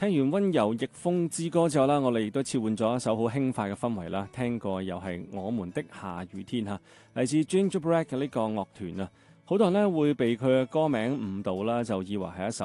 聽完温柔逆風之歌之後啦，我哋亦都切換咗一首好輕快嘅氛圍啦。聽過又係我們的下雨天嚇，嚟自 Gingerbread 嘅呢個樂團啊。好多人咧會被佢嘅歌名誤導啦，就以為係一首